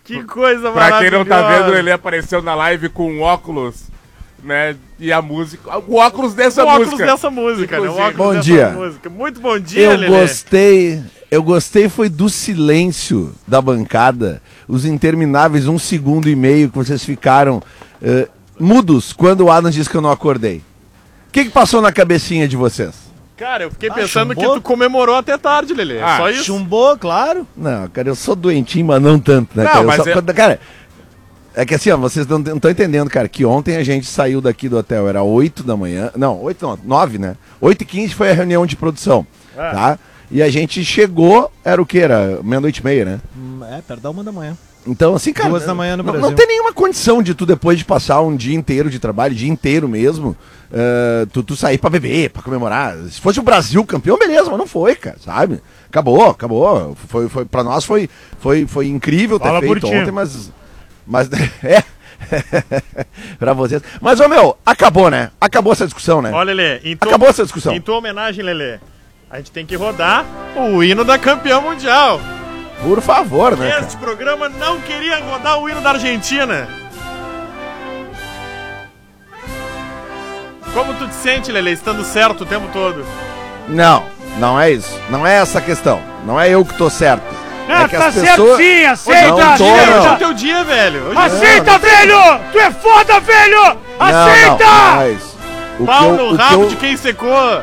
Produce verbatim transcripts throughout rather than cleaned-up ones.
Que coisa pra maravilhosa. quem não tá vendo, ele apareceu na live com um óculos, né? E a música. O óculos dessa o música. óculos dessa música, né? O óculos bom dessa dia. música. Muito bom dia, Eu Lelê. gostei, eu gostei foi do silêncio da bancada, os intermináveis um segundo e meio que vocês ficaram uh, mudos quando o Adams disse que eu não acordei. O que, que passou na cabecinha de vocês? Cara, eu fiquei Ah, pensando chumbou? que tu comemorou até tarde, Lelê. Ah, Só isso. Chumbou, claro. Não, cara, eu sou doentinho, mas não tanto, né? Não, cara? Eu mas só- é- quando- cara, é que assim, ó, vocês não estão entendendo, cara, que ontem a gente saiu daqui do hotel, era oito da manhã, não, oito não, nove, né? oito e quinze foi a reunião de produção, Ah. tá? E a gente chegou, era o que? Era meia-noite e meia, né? Hum, É, perto da uma da manhã. Então, assim, cara, Duas da manhã no não, Brasil. não tem nenhuma condição de tu, depois de passar um dia inteiro de trabalho, dia inteiro mesmo, eh, tu, tu sair pra beber, pra comemorar. Se fosse o Brasil campeão, beleza, mas não foi, cara, sabe? Acabou, acabou. Foi, foi, pra nós foi, foi, foi incrível ter Fala por feito ti. ontem, mas... Mas, é... pra vocês. Mas, ô meu, acabou, né? Acabou essa discussão, né? Ó, Lelê, em tua, Acabou essa discussão. em tua homenagem, Lelê, a gente tem que rodar o hino da campeã mundial. Por favor, né? cara? Este programa não queria rodar o hino da Argentina. Como tu te sente, Lelê, estando certo o tempo todo? Não, não é isso. Não é essa a questão. Não é eu que tô certo. Ah, é que tá as certo pessoas... sim, aceita! Não tô, Hoje é não. o teu dia, velho. Hoje é... Aceita, velho! Tu é foda, velho! Aceita! Não, não, não é isso. O Pau que eu- no o que rabo eu- de quem secou.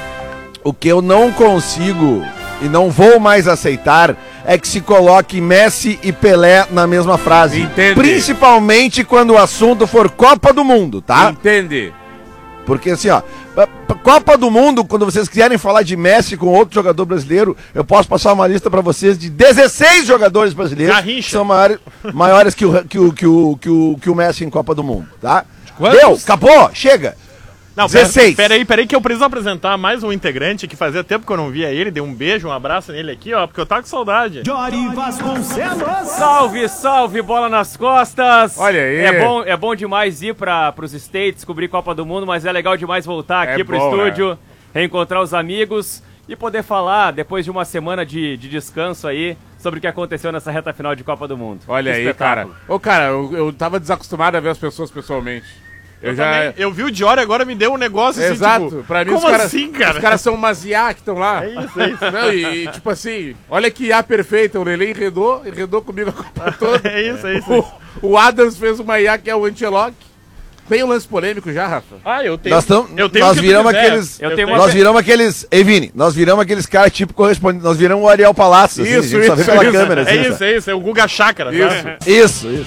O que eu não consigo e não vou mais aceitar é que se coloque Messi e Pelé na mesma frase. Entende. Principalmente quando o assunto for Copa do Mundo, tá? Entende? Porque assim, ó, a- a Copa do Mundo, quando vocês quiserem falar de Messi com outro jogador brasileiro, eu posso passar uma lista pra vocês de dezesseis jogadores brasileiros Garrincha. que são maiores, maiores que, o, que, o, que, o, que, o, que o Messi em Copa do Mundo, tá? quantos? Deu, acabou, chega. Não, dezesseis. Pera aí, pera aí que eu preciso apresentar mais um integrante que fazia tempo que eu não via ele. Dei um beijo, um abraço nele aqui, ó, porque eu tava com saudade. Jory Vasconcelos. Salve, salve, bola nas costas! Olha aí. É bom, é bom demais ir para os States, cobrir Copa do Mundo, mas é legal demais voltar aqui É pro bom, estúdio, reencontrar os amigos e poder falar, depois de uma semana de, de descanso aí, sobre o que aconteceu nessa reta final de Copa do Mundo. Olha Que aí, cara. espetáculo. Ô, cara, eu, eu tava desacostumado a ver as pessoas pessoalmente. Eu, Eu, já. também, eu vi o Diori agora me deu um negócio assim, Exato. tipo, Pra mim, como os caras, assim, cara? Os caras são umas I A que estão lá. É isso, é isso. Não, e, e, tipo assim, olha que I A perfeita. O Lelê enredou, enredou comigo a Copa toda. É isso, é isso. O, o Adams fez uma I A que é o Antelock. Tem um lance polêmico já, Rafa? Ah, eu tenho. Nós, tam, eu tenho nós o que tu viramos quiser. aqueles. Eu tenho uma Nós pe- viramos aqueles. Ei, Vini, nós viramos aqueles caras tipo correspondente. Nós viramos o Ariel Palácio. assim, Isso, a gente só vê isso, pela isso. câmera. É assim, isso, sabe? é isso, é o Guga Chakra, tá? Isso. Isso, isso.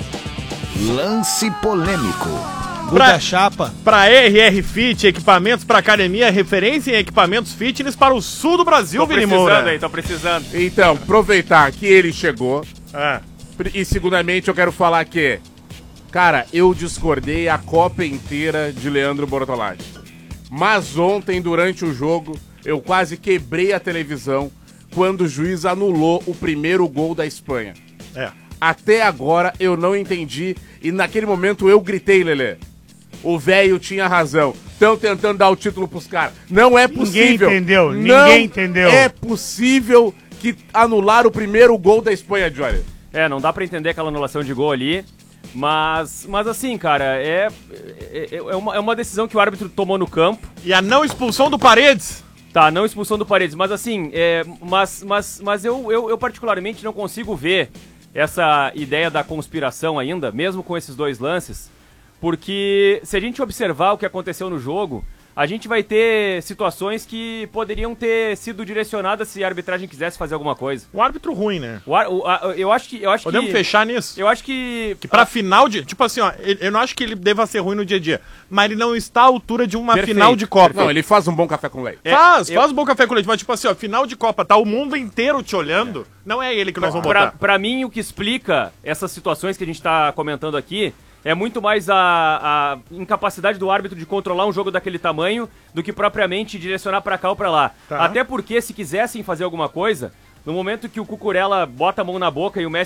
Lance polêmico. Guga Chapa. Pra R R Fit, equipamentos pra academia, referência em equipamentos fitness para o sul do Brasil, Tô Vini precisando Moura. aí, tô precisando. Então, aproveitar que ele chegou. Ah, E segundamente eu quero falar que, cara, eu discordei a Copa inteira de Leandro Bortolatti. Mas ontem, durante o jogo, eu quase quebrei a televisão quando o juiz anulou o primeiro gol da Espanha. é. Até agora eu não entendi e naquele momento eu gritei, Lelê. O velho tinha razão. Estão tentando dar o título pros caras. Não é possível. entendeu, Não ninguém entendeu. É possível que anular o primeiro gol da Espanha, Johnny. É, não dá pra entender aquela anulação de gol ali, mas, mas assim, cara, é, é, é, uma, é uma decisão que o árbitro tomou no campo. E a não expulsão do Paredes. Tá, não expulsão do Paredes, mas assim, é, mas, mas, mas eu, eu, eu particularmente não consigo ver essa ideia da conspiração ainda, mesmo com esses dois lances, porque se a gente observar o que aconteceu no jogo, a gente vai ter situações que poderiam ter sido direcionadas se a arbitragem quisesse fazer alguma coisa. Um árbitro ruim, né? O, ar- o, a- eu acho que... Eu acho Podemos que, fechar nisso? Eu acho que... Que pra final de... Tipo assim, ó, ele- eu não acho que ele deva ser ruim no dia a dia, mas ele não está à altura de uma Perfeito, final de Copa. Não, ele faz um bom café com leite. É, Faz, eu- faz um bom café com leite, mas tipo assim, ó, final de Copa, tá o mundo inteiro te olhando, não é ele que nós vamos Pra, botar. pra mim, o que explica essas situações que a gente tá comentando aqui é muito mais a, a incapacidade do árbitro de controlar um jogo daquele tamanho do que propriamente direcionar pra cá ou pra lá. Tá. Até porque, se quisessem fazer alguma coisa, no momento que o Cucurella bota a mão na boca e o Messi